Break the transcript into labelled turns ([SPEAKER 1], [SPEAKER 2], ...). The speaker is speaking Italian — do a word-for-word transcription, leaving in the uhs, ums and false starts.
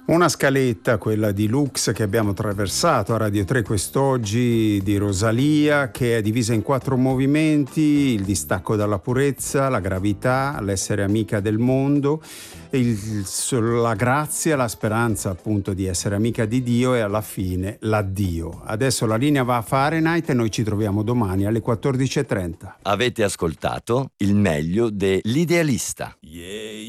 [SPEAKER 1] Una scaletta, quella di Lux che abbiamo attraversato a Radio tre quest'oggi, di Rosalia, che è divisa in quattro movimenti: il distacco dalla purezza, la gravità, l'essere amica del mondo, il- la grazia, la speranza appunto di essere amica di Dio e alla fine l'addio. Adesso la linea va a Fahrenheit e noi ci troviamo domani alle quattordici e trenta.
[SPEAKER 2] Avete ascoltato il meglio dell'Idealista.
[SPEAKER 3] Yeah.